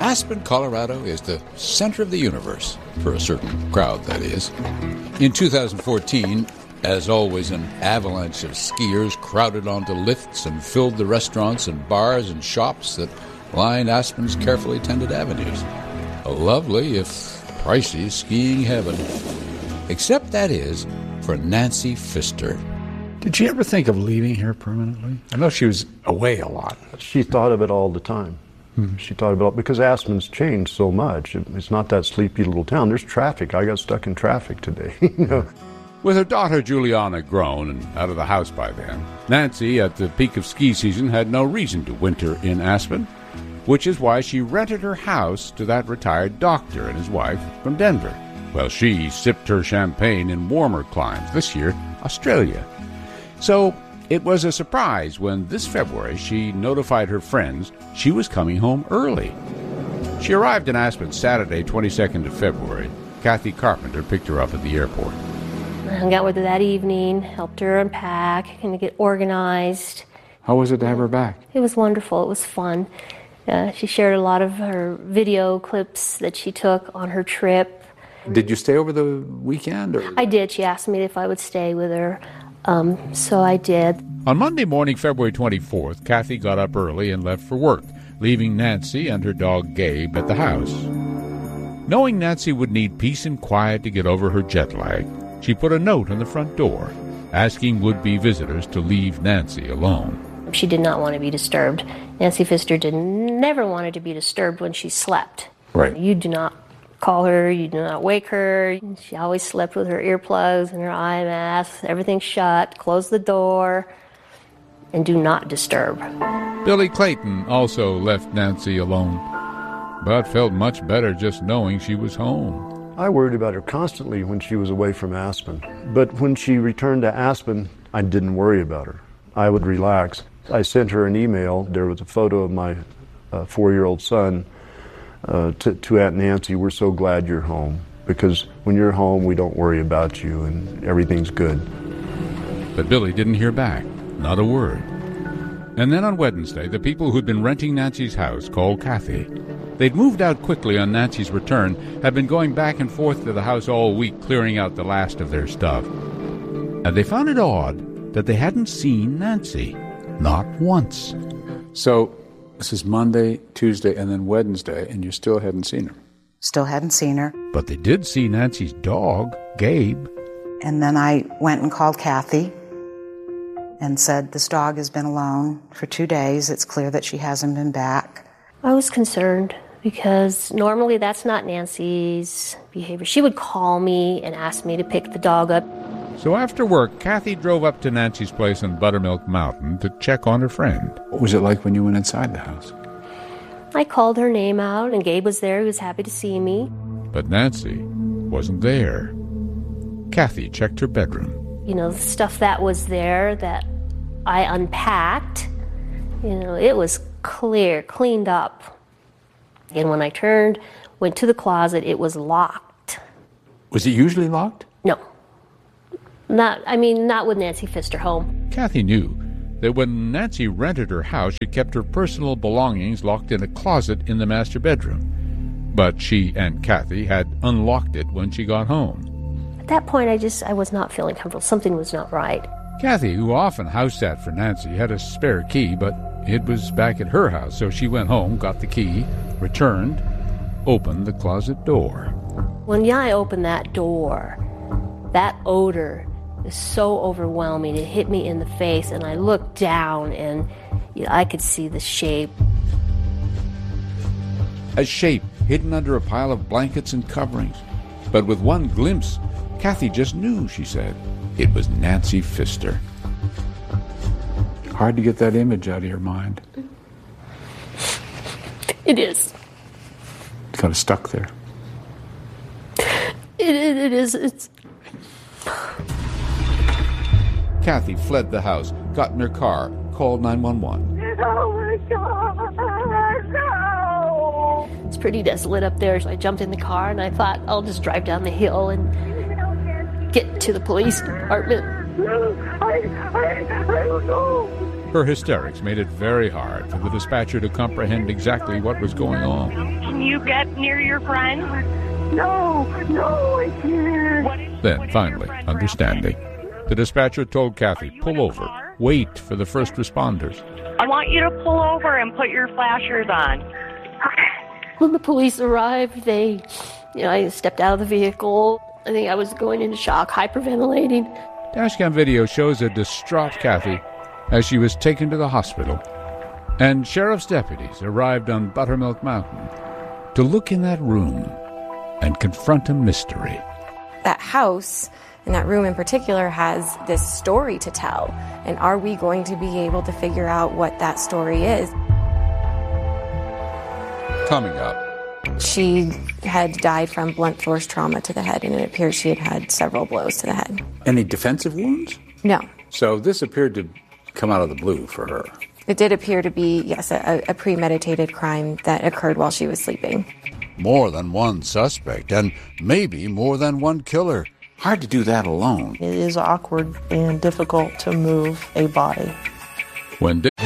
Aspen, Colorado is the center of the universe, for a certain crowd, that is. In 2014, as always, an avalanche of skiers crowded onto lifts and filled the restaurants and bars and shops that line Aspen's carefully tended avenues. A lovely, if pricey, skiing heaven. Except, that is, for Nancy Pfister. Did she ever think of leaving here permanently? I know she was away a lot. She thought of it all the time. She thought about it because Aspen's changed so much. It's not that sleepy little town. There's traffic. I got stuck in traffic today. With her daughter Juliana grown and out of the house by then, Nancy, at the peak of ski season, had no reason to winter in Aspen, which is why she rented her house to that retired doctor and his wife from Denver, while she sipped her champagne in warmer climes, this year Australia. So it was a surprise when this February she notified her friends she was coming home early. She arrived in Aspen Saturday, 22nd of February. Kathy Carpenter picked her up at the airport. I hung out with her that evening, helped her unpack and get organized. How was it to have her back? It was wonderful. It was fun. She shared a lot of her video clips that she took on her trip. Did you stay over the weekend? Or? I did. She asked me if I would stay with her, so I did. On Monday morning, February 24th, Kathy got up early and left for work, leaving Nancy and her dog Gabe at the house. Knowing Nancy would need peace and quiet to get over her jet lag, she put a note on the front door, asking would-be visitors to leave Nancy alone. She did not want to be disturbed. Nancy Pfister never wanted to be disturbed when she slept. Right. You do not call her, you do not wake her. She always slept with her earplugs and her eye mask, everything shut, close the door, and do not disturb. Billy Clayton also left Nancy alone, but felt much better just knowing she was home. I worried about her constantly when she was away from Aspen. But when she returned to Aspen, I didn't worry about her. I would relax. I sent her an email. There was a photo of my 4-year-old son to Aunt Nancy. We're so glad you're home, because when you're home, we don't worry about you and everything's good. But Billy didn't hear back, not a word. And then on Wednesday, the people who'd been renting Nancy's house called Kathy. They'd moved out quickly on Nancy's return, had been going back and forth to the house all week, clearing out the last of their stuff. And they found it odd that they hadn't seen Nancy, not once. So this is Monday, Tuesday, and then Wednesday, and you still hadn't seen her? Still hadn't seen her. But they did see Nancy's dog, Gabe. And then I went and called Kathy and said, this dog has been alone for 2 days. It's clear that she hasn't been back. I was concerned because normally that's not Nancy's behavior. She would call me and ask me to pick the dog up. So after work, Kathy drove up to Nancy's place on Buttermilk Mountain to check on her friend. What was it like when you went inside the house? I called her name out, and Gabe was there. He was happy to see me. But Nancy wasn't there. Kathy checked her bedroom. You know, the stuff that was there that I unpacked, you know, it was clear, cleaned up. And when I went to the closet, it was locked. Was it usually locked? No. Not with Nancy Pfister home. Kathy knew that when Nancy rented her house, she kept her personal belongings locked in a closet in the master bedroom. But she and Kathy had unlocked it when she got home. At that point, I was not feeling comfortable. Something was not right. Kathy, who often house sat for Nancy, had a spare key, but it was back at her house, so she went home, got the key, returned, opened the closet door. When I opened that door, that odor is so overwhelming. It hit me in the face, and I looked down, and I could see the shape. A shape hidden under a pile of blankets and coverings. But with one glimpse, Kathy just knew, she said. It was Nancy Pfister. Hard to get that image out of your mind. It is. It's kind of stuck there. It is. It's... Kathy fled the house, got in her car, called 911. Oh my God, no! It's pretty desolate up there, so I jumped in the car and I thought I'll just drive down the hill and get to the police department. I don't know. Her hysterics made it very hard for the dispatcher to comprehend exactly what was going on. Can you get near your friend? No, I can't. Then, finally, understanding, the dispatcher told Kathy, pull over, wait for the first responders. I want you to pull over and put your flashers on. When the police arrived, I stepped out of the vehicle. I think I was going into shock, hyperventilating. Dashcam video shows a distraught Kathy as she was taken to the hospital. And sheriff's deputies arrived on Buttermilk Mountain to look in that room and confront a mystery. That house, and that room in particular, has this story to tell. And are we going to be able to figure out what that story is? Coming up. She had died from blunt force trauma to the head, and it appears she had had several blows to the head. Any defensive wounds? No. So this appeared to come out of the blue for her. It did appear to be, yes, a premeditated crime that occurred while she was sleeping. More than one suspect, and maybe more than one killer. Hard to do that alone. It is awkward and difficult to move a body. When